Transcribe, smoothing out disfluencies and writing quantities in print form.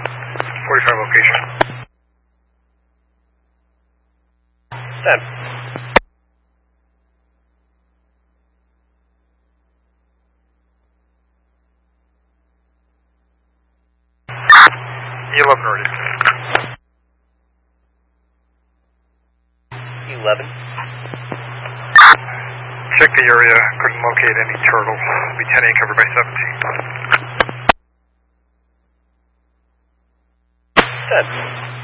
45 location. 10. E11 already. 11. Check the area, couldn't locate any turtle. Be 10-8 covered by 17. 10.